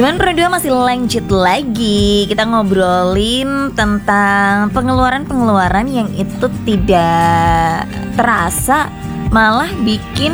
Teman berdua masih lanjut lagi. Kita ngobrolin tentang pengeluaran-pengeluaran yang itu tidak terasa, malah bikin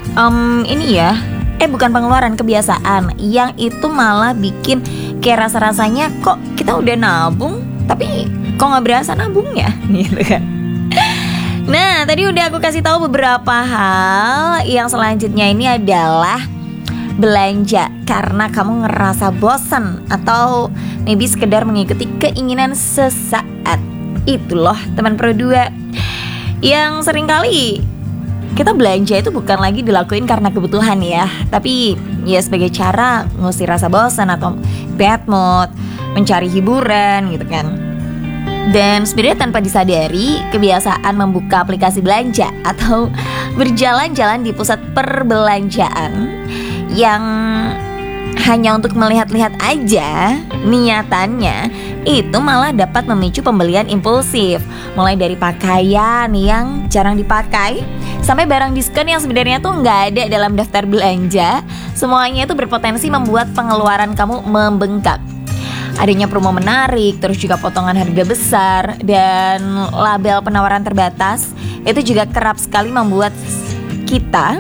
bukan pengeluaran, kebiasaan yang itu malah bikin kayak rasa-rasanya kok kita udah nabung tapi kok nggak berasa nabungnya gitu kan. Nah, tadi udah aku kasih tahu beberapa hal. Yang selanjutnya ini adalah belanja karena kamu ngerasa bosan atau maybe sekedar mengikuti keinginan sesaat. Itu loh teman Pro 2, yang seringkali kita belanja itu bukan lagi dilakuin karena kebutuhan ya, tapi ya sebagai cara ngusir rasa bosan atau bad mood, mencari hiburan gitu kan. Dan sebenarnya tanpa disadari, kebiasaan membuka aplikasi belanja atau berjalan-jalan di pusat perbelanjaan yang hanya untuk melihat-lihat aja, niatannya itu malah dapat memicu pembelian impulsif. Mulai dari pakaian yang jarang dipakai sampai barang diskon yang sebenarnya tuh nggak ada dalam daftar belanja. Semuanya itu berpotensi membuat pengeluaran kamu membengkak. Adanya promo menarik, terus juga potongan harga besar, dan label penawaran terbatas itu juga kerap sekali membuat kita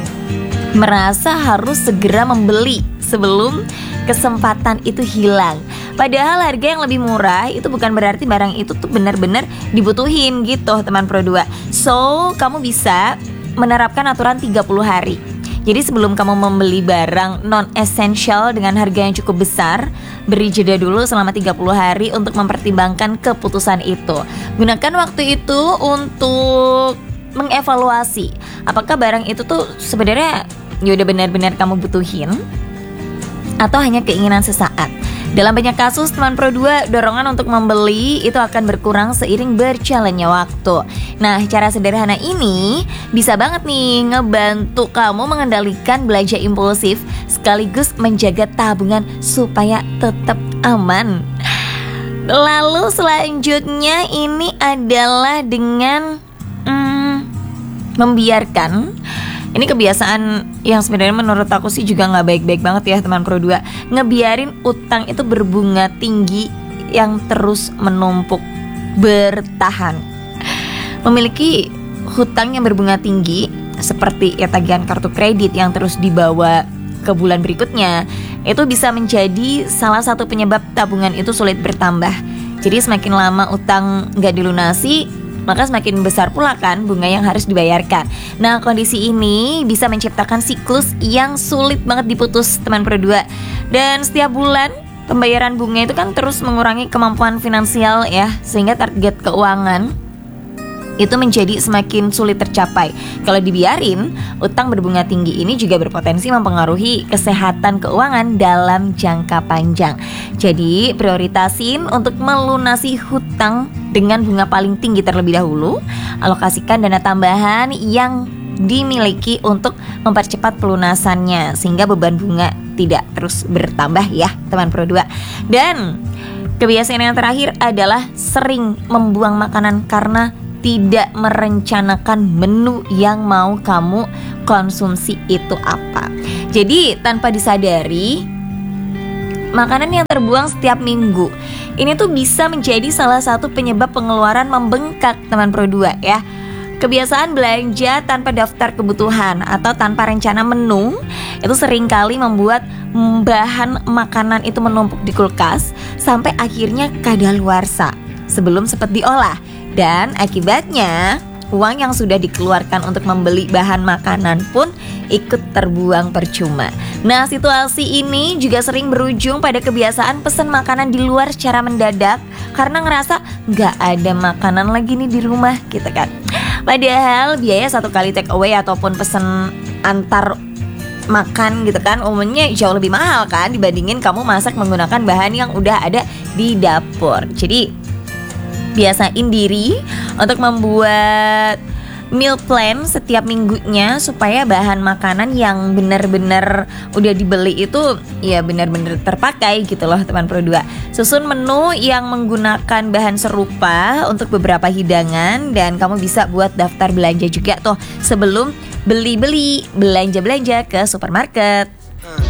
merasa harus segera membeli sebelum kesempatan itu hilang. Padahal harga yang lebih murah itu bukan berarti barang itu tuh benar-benar dibutuhin gitu teman Pro 2. So, kamu bisa menerapkan aturan 30 hari. Jadi sebelum kamu membeli barang non-essential dengan harga yang cukup besar, beri jeda dulu selama 30 hari untuk mempertimbangkan keputusan itu. Gunakan waktu itu untuk mengevaluasi apakah barang itu tuh sebenarnya ya udah benar-benar kamu butuhin atau hanya keinginan sesaat. Dalam banyak kasus teman Pro 2, dorongan untuk membeli itu akan berkurang seiring berjalannya waktu. Nah, cara sederhana ini bisa banget nih ngebantu kamu mengendalikan belanja impulsif sekaligus menjaga tabungan supaya tetap aman. Lalu selanjutnya ini adalah dengan membiarkan. Ini kebiasaan yang sebenarnya menurut aku sih juga gak baik-baik banget ya teman Pro 2. Ngebiarin utang itu berbunga tinggi yang terus menumpuk bertahan. Memiliki hutang yang berbunga tinggi seperti ya tagihan kartu kredit yang terus dibawa ke bulan berikutnya, itu bisa menjadi salah satu penyebab tabungan itu sulit bertambah. Jadi semakin lama utang gak dilunasi, maka semakin besar pula kan bunga yang harus dibayarkan. Nah, kondisi ini bisa menciptakan siklus yang sulit banget diputus teman Pro 2. Dan setiap bulan pembayaran bunga itu kan terus mengurangi kemampuan finansial ya, sehingga target keuangan itu menjadi semakin sulit tercapai. Kalau dibiarin, utang berbunga tinggi ini juga berpotensi mempengaruhi kesehatan keuangan dalam jangka panjang. Jadi prioritasin untuk melunasi hutang dengan bunga paling tinggi terlebih dahulu. Alokasikan dana tambahan yang dimiliki untuk mempercepat pelunasannya sehingga beban bunga tidak terus bertambah ya teman Pro 2. Dan kebiasaan yang terakhir adalah sering membuang makanan karena tidak merencanakan menu yang mau kamu konsumsi itu apa. Jadi tanpa disadari, makanan yang terbuang setiap minggu ini tuh bisa menjadi salah satu penyebab pengeluaran membengkak teman Pro 2 ya. Kebiasaan belanja tanpa daftar kebutuhan atau tanpa rencana menu itu seringkali membuat bahan makanan itu menumpuk di kulkas sampai akhirnya kadaluarsa sebelum sempat diolah. Dan akibatnya uang yang sudah dikeluarkan untuk membeli bahan makanan pun ikut terbuang percuma. Nah, situasi ini juga sering berujung pada kebiasaan pesan makanan di luar secara mendadak karena ngerasa nggak ada makanan lagi nih di rumah gitu kan. Padahal biaya satu kali take away ataupun pesan antar makan gitu kan umumnya jauh lebih mahal kan dibandingin kamu masak menggunakan bahan yang udah ada di dapur. Jadi biasain diri untuk membuat meal plan setiap minggunya supaya bahan makanan yang benar-benar udah dibeli itu ya benar-benar terpakai gitu loh teman Pro 2. Susun menu yang menggunakan bahan serupa untuk beberapa hidangan dan kamu bisa buat daftar belanja juga tuh sebelum belanja ke supermarket.